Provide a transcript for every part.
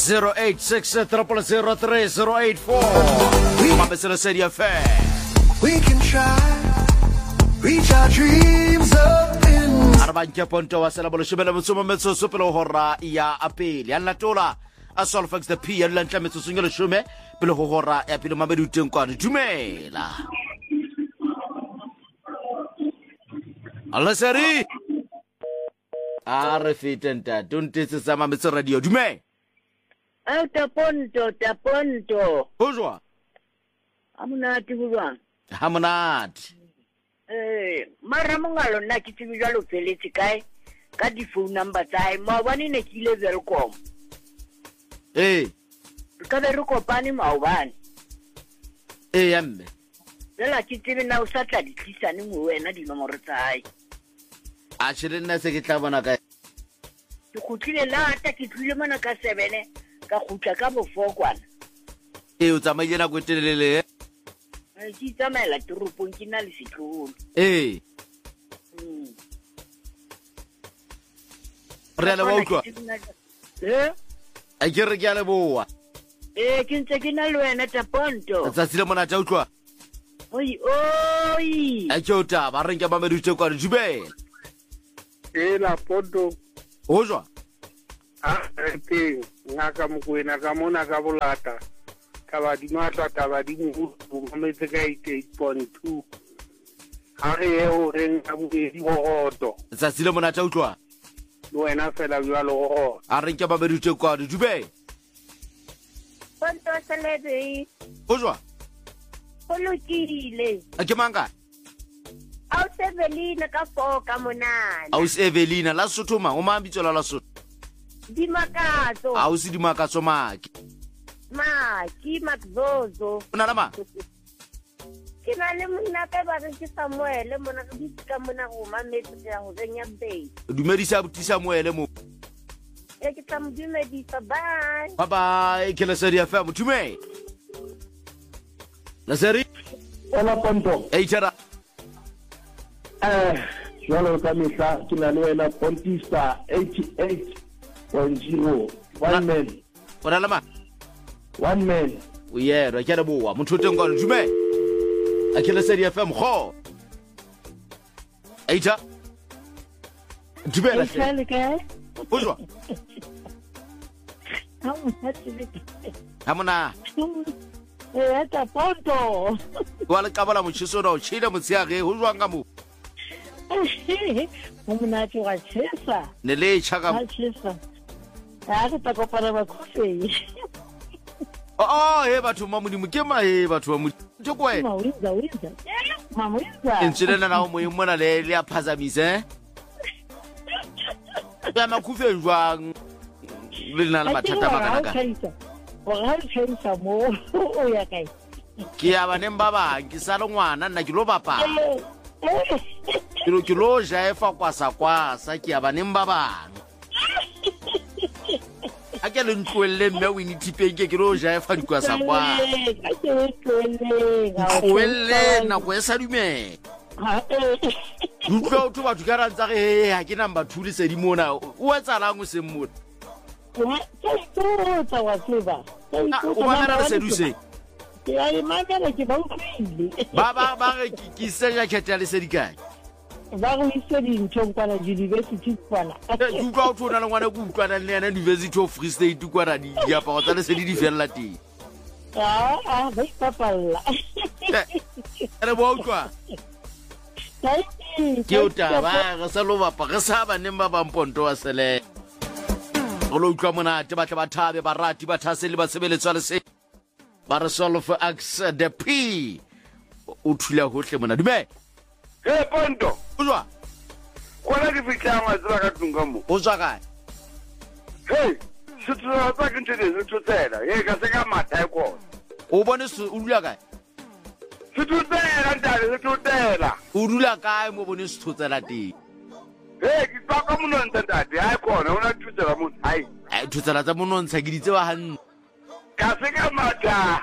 086-003-084 Mabesela City Affair. We can try, reach our dreams up in. Arabanya Ponto was celebrated Shibela Musuma Metso Supelo Hora Ya Apil, and Latola, a Solfax the P and Lantamet to Single Shume, Pelo Hora, Epilo Mabedu Tunkan, Jumela. Alasari Arefitenta, don't this is some Mr. Radio Jume. Taponto. Bonjour. Amuna tibuwa. Hamanat. Maramungalo na kitibijwa lo felisi kai. Kadi phone number tai mawani ne kile welcome. Kada ruko pani mawani. Yambe. Lela kitibi na usata dikisa ni muwena di nomoro tai. Actually na se kitabana kai. Tukutile la hata kitule mana ka 7 ka khutla ka bo 4 kwana. O tsamayela go telele. Ke tsamela toropong ke na le setlolo. Re la boutwa. A ke re ke a le boa. Ke ntse ke na le wena Taponto. Tsa tsile mona tsa utlwa. Oi. A ke o taba re nke ba medutse kwa Jubela. La Ponto. Ojwa. Ke ngaka mokwena ka mona ka bolata. Ka ba di matla ka ba di mo metse ka 8.2. Ha re o reng a bobedi go tsa tsile mona tsa utlwa. Le wena fela bua le go a re nke ba medutse kwa Jubela. Ponto selebe. Ojwa. Polokile. A ke manga. Au Evelina ka foka monana. Au Evelina la Sotoma o mabitso la Sotho. Di makato. Au se di makatso maki. Maki Makzozo. Ona la ma. Ke na le monna ka ba re ke Samuel mona ka ditka mona go mametse ya go renya be. Dumedisa buti Samuel mo. Ke tla mo dumedisa bye. Bye ke la City Affair mothume. La City. Ona Ponto. Tara. Jwalo ka mehla ke na le wena Pontista 88.0 one man. Ona la ma. One man. O ye re ke le boa motho teng kwa Jume. A ke la City FM go. Tara. Jubela. Bonjour. Hamona. Taponto. Wala ka bala motshiso no tshile motsiage ho jwang ka mo. Mona twa tshesa. Ne le tshaka. Tshesa. Ha ke ta kopana ba khofe. He batho ma modimo ke ma batho ba modimo tse kwa ena. Mawinza. Ntshilena na mo imona le a phazamise. Ba makhufe jwang le na le mathata makana ka. O ga tshisa mo o ya kae. Ke ya baneng ba bang ke sa le ngwana nna ke lo bapa. Ke lo ja efa kwasa ke ya baneng ba bang. A ke le ntloelle mme o initipeng ke lo ja efa dikwasa kwa. Ntloelle na go esa dume. Utlwa o tlo batho ka rantsa ge ha ke namba 2 le sedi mona o etsa lang o se mmona. O bona re seduse. Ya imagine ke ba utlwile. Ba re ke seja kheta le sedikae. Ba go itse dintho kwana university kwana. Utlwa o thona le ngwana go utlwana le yana University of Free State kwana di aparo tsa le sedi di fella teng. Ba ipapalla. Re bo utlwa. Ke o taba re sa lo bapa re sa ba neng ba bang Ponto wa sele. Go lo utlwa monate ba tla ba thabe ba rati ba thasele ba sebeletswa le se. Ba re solve ax the P. O thula hohle mona dume. Ponto. O jwa. Kwana ke fitla matsela ka tunga mo. O jwa kae? Se tsa tsa ke ntse se tsotsela. Ka se ka matha ko. O bone se o dula kae? Se tsotsela ntale se tsotsela. O dula kae mo bone se tsotsela teng? Ke tsa ka monontsha tate ha kona ona tsotsela mo hai. Tsotsela tsa monontsha ke ditse ba hanne. Ka se ka matha.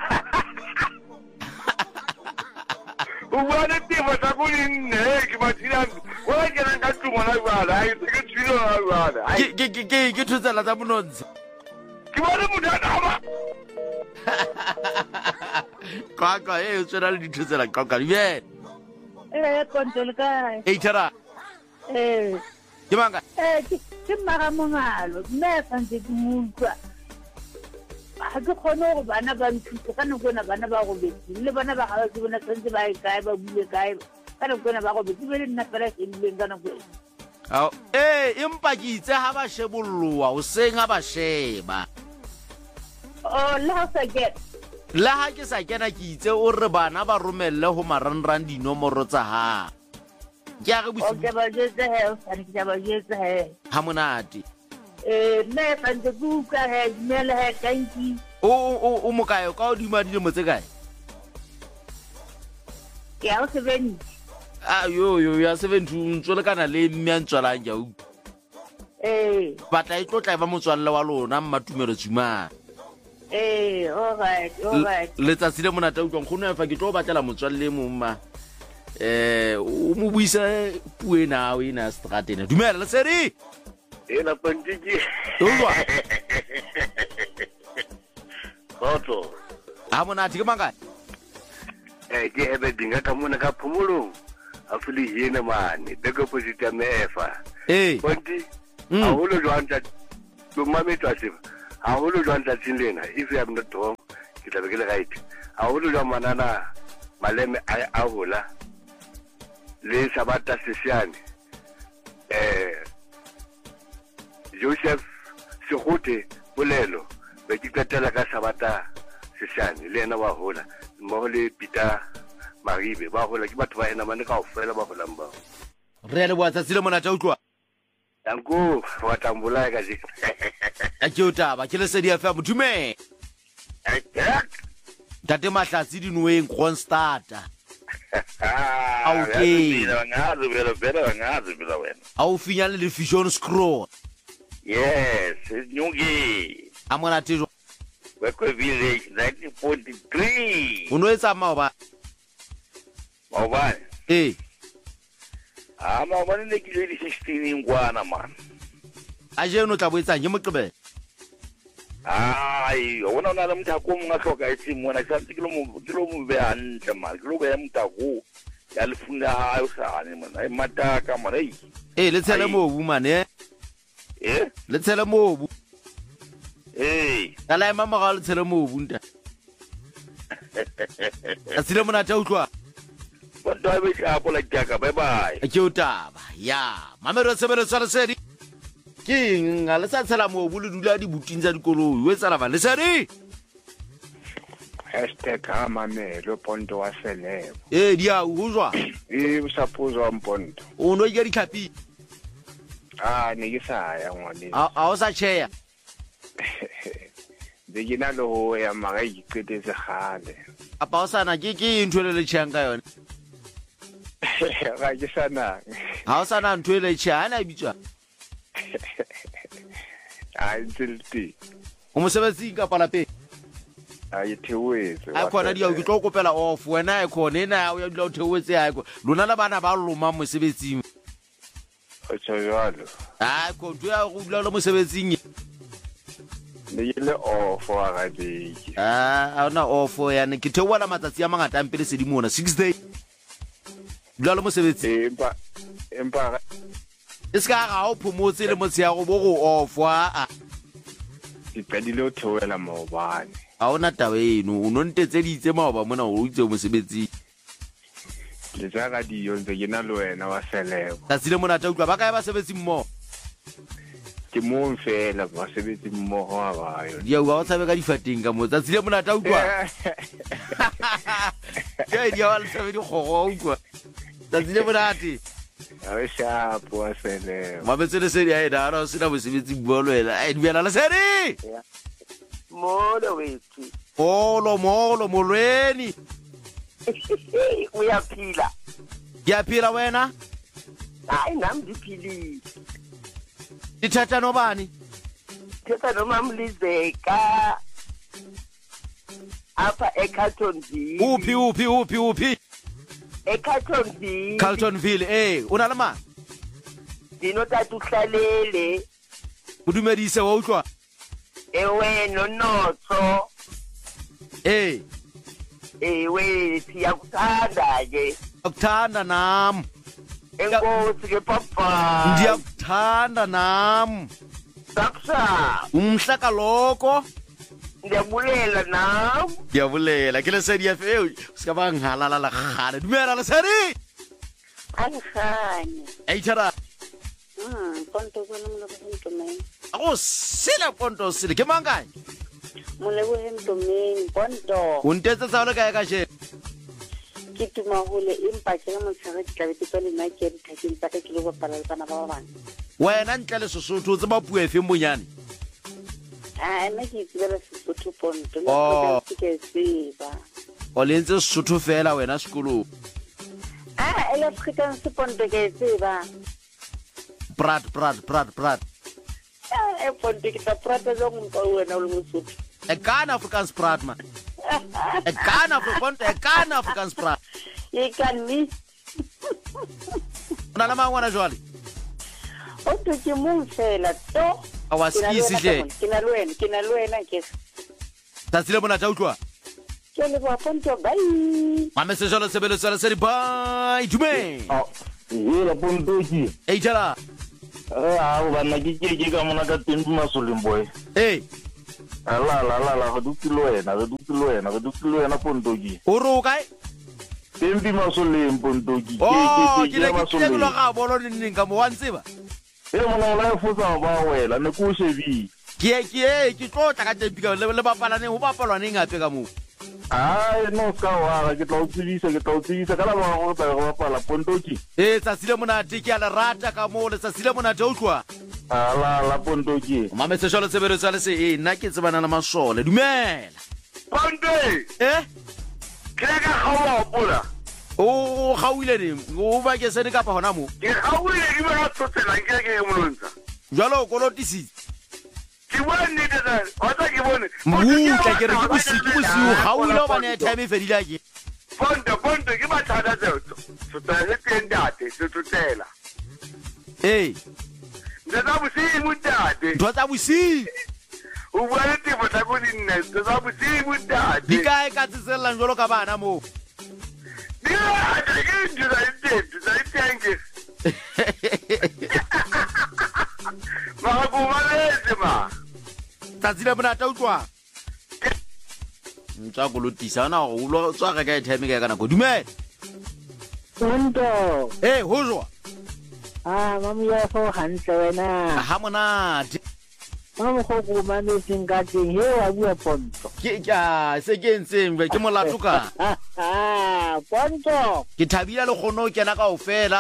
O bona temo tsa go nne ke batila. Wa ke nang ka tumona bala ai se ke tshilo bala. Ke tsotsela tsa monontsha. ke bone motanama Kwakwa o tswela le ditho tsela kwakwa ye Konto le kae? Eitara ke manga Ke mara mongalo, mme santse ke mutwa. Ha ke khone go bana ba nthusa ka nako na bana ba go betse. Le bana ba ga ke bona santse ba kae ba bule kae. Ka nako na ba go betse be le nna fela ke bile ka nako e. Ao empa ke itse ha ba shebolloa o senga ba sheba. Oh, la sa get. La ha ke sa kena ke itse o re bana ba romelle ho marangrang dinomoro tsa ha. Ke a re Okay, ba jetse he, ke ba jetse he. ha monate. Me santse ke uka he, mele he kanki. O mokae ka o dima dilemo tse kae? Ke a se beni. Yo ya 7 ntso le kana le mme a ntswalang ja u. Batla e tlotla ba motswalle wa lona mmatumelo tsuma. All right. Let's see le monate utlwang khona fa ke tlo batlela motswalle momma. O mo buisa puena o ina stratena. Dumela le seri. la pantiki Uwa. Koto Ha monate ke manga. ke ebe dinga ka mona ka phomolong a fuli yena mane daga posita mefa bonti a holo jwanta lo mametwa sifa a holo jwanta tsinlena if you have not wrong ke tla be ke le right a holo jwa manana maleme a hola le sabata sesiane Joseph Segote bolelo be ke katela ka sabata sesiane le ena wa hola mo le Peter Maribe ba hola ke batho ba ena mane ka ofela ba holang ba Re le bua tsile monate utlwa. Danko wa tambula ka zi A ke utaba ke le sedi fa modume. Tate mahlatsi dinweng Kronstadta. Okay. Ngazi vela wena. Au finya le fusion scroll. Yes, nyungi. Amonate jo. Wekwe village 1943. Uno etsa maoba. Maoba. Maoba ne ke le 16 ngwana man. A je no tla boetsa nye moqebe. Ai, wona na le mthako mga hloka itse mona ka tse ke lo mo be hantle man. Ke lo be mthako. Ya le funda ha o sa ne mona. E mataka mona. Le tshele mobu man Le tshele mobu. Kala mama ga le tshele mobu nta. A tsile mona tsa utlwa. Bonto a be tla pola tjaka bye bye. Ke utaba. Ya, mamero sebele tsala sedi. King a le sa tshela mobu le dula di buting tsa dikoloi. O etsa la ba le sedi. #amamelo ponto wa selebo. Dia o jwa. O suppose wa mponto. O no ke di khapi. Ne ke sa ya ngwane. A o sa cheya. Begina le ho ya maga iqetetse gale. Apa o sana ke ntwe le tshang ka yona. Ga ke sana. Ha o sana ntwe le tshang ana bitswa. Ntsilti. O mo sebetsi ka palape. Theoetse. A khona dia o tlo kopela off wena e khona ena o ya dilo theoetse ya go. Lona la bana ba loma mo sebetsing. O tsayalo. Ko ntwe ya go dilo mo sebetsing. Ne ile off wa ga beke. A ona off ya ne ke theola matsatsi a mangata ampele se di mona 6 day. Dilo mo sebetsi. Empa Iska ga o phomotse le motse ya go bo go off wa. Ke qadile o theoela maobane. A ona tabe eno o nontetse di itse maoba mona o itse mo sebetsi. Le tsaka di yo ntse ke na le wena wa selebo. Tsa tsile mona ta utlwa ba kae ba sebetsi mmo. Ke mo fela ba sebetsi mmo ho ba yo. Dia wa tsabe ka difateng ka mo tsa tsile mona ta utlwa. Ke dia wa tsabe di khogo utlwa. Tsa tsile mona ati. A sharp wa selebo. Ma betse le sedi a eda ra se na mo sebetsi bolo ela. Ai diela la sedi. Molo wethu. Molo molweni. Uyaphila. Ngiyaphila wena? Hayi nami ngiphilile. Dithatha nobani? Thetha nomamlizeka. Apha eCarltonville. Uphi? eCarltonville. Carltonville una le mang? Dino tata uhlalele. Modumedise wa utlwa? ewe nonotho ewe siyakuthanda ke akuthanda nam enkosi ke papa ndiyakuthanda nam saksa umhla kaloko ndiyabulela nam ndiyabulela ke lesedi FM ska ba nghalala la gale dumela lesedi Ankhanya. eitara Ponto bona mo le Ntomeng. ako sila ponto sile ke mangane Mo le Ntomeng Ponto. o ntetse tsa le kae ka she Ke tuma hole empa ke mo tshware ke tlabe ke tsole nna ke di thakeng tsa ka ke le bopala le bana ba bana. wena ntle le Sesotho tse ba puo efe mbonyane Nna ke tsela Sesotho Ponto. Oh. Ke tseba. o lentse Sesotho fela wena sekolo Ele Afrikaans Ponto ke tseba. prat Ponto ke tla prata zo mpa wena o le Mosotho. e kana Afrikaans praat man e kana Afrikaans praat Ye kan ni. ona la mangwana jwale O to ke mo fela to. a wa skisi hle Ke na le wena ke. tatsile mona tsa utlwa Ke le ba Ponto bye. mamese jalo sebeletso le sedi bye dume la Pontoki eitala o bana ke ka mona ka tempi masolemboy la go dutlo wena Pontoki o ro kae tempi masolem Pontoki ke le ke lo ga bolo neng ka mo wa ntseba mona la fosa ba wela ne ko shebi ke tlotla ka tempi ka le bapala ne ho bapalwa neng ape ka mo no ska wa ke tla utsisa ka la ba go tla go bapala Pontoki tsatsile monate ke a le rata ka mo le tsatsile monate o tlwa la Pontoki mametse jalo sebeletso le se nna ke tsebana le masole dumela Ponte ke ka gawa pola o gauile neng o ba ke sene kapa hona mo ke gauile ke ba tsotsela ke molontsha jalo o kolotisitse ke bone ditsa o tla ke bone mutla ke re ke bosiu gauile o bane time e fedile ke Ponte ke ba thata tseo tsotsela teng date tsotsela Ndza busimu dade. ntho tsa bosiu O bua le tefo tsa go dinne, ndza busimu dade. di kae ka tseselang jalo ka bana mo Di a ke ndza ntete, tsa itenge. Ma go maletse ma. tsatsile monate utlwa ntsa go lotisa na go lo tswa ka e time ka kana go dumela Ponto. ho jwa Mami ya fo hantle wena. ha monate Mama go go mametseng ka teng he wa bua Ponto. ke se ke ntseng ke molato ka Ponto. ke thabile le gono kena ka ofela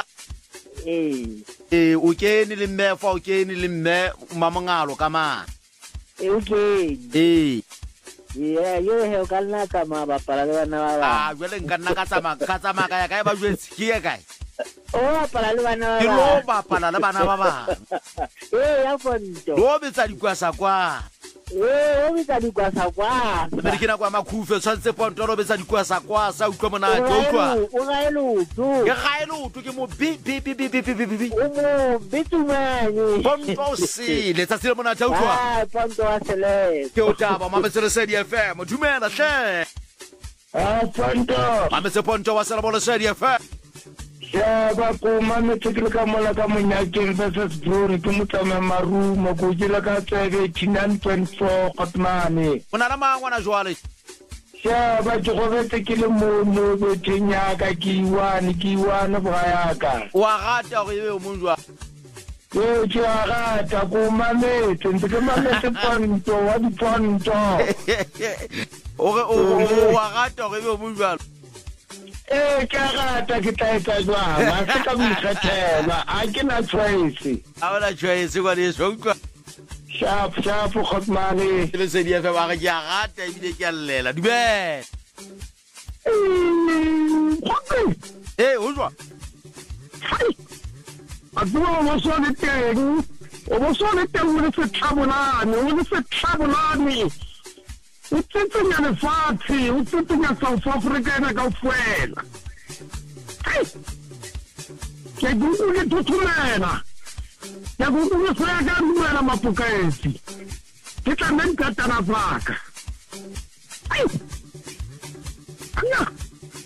o kene le mme fa o kene le mme mamongalo ka ma Okay. Yo he ka nna ka ma bapala le bana ba ba. jwale nka nna ka tsamaya ka ya kae ba jwetse ke ye kae O bapala le bana ba ba. ke lo bapala le bana ba ba Ya Ponto. lo betsa dikwasa kwa O bitsa dikwasa kwa. mme ke na kwa makhufe tshwantse Ponto lo betsa dikwasa kwa sa utlwa monate o utlwa O ga elutu. ke ga e loto ke mo bi O mo bitumane. Ponto si le tsa sile monate o utlwa Ponto wa sele. ke o taba mametse Lesedi FM dumela hle Ponto mametse Ponto wa sela bo Lesedi FM ba ko mametse ke le ka mola ka monyakeng sa Sesbro ke motsama marumo ko dila ka tsebe 89.4 Kotmane o na la mangwana jwale ba ke go betse ke le mo botenya ka ke iwana bra yaka wa gata go ebe o monjwa ke a rata ko mametse ntse ke mametse Ponto wa Ponto o wa gata go ebe o monjwa ke a rata ke tla etsa jwang a se ka boikgethela a ke na choice a wala choice kwa le so utlwa sharp Kotmane Lesedi FM wa ke a gata ebile ke a llela dumela o jwa a tseba mo so le teng o le setlhabolane o tsetsenya lefatshe o tsetsenya South Africa ena ka ofela ke kuku ke thothomela ke kuku ke fela ka dumela mapoketse ke tla men ka tana faka ayo anga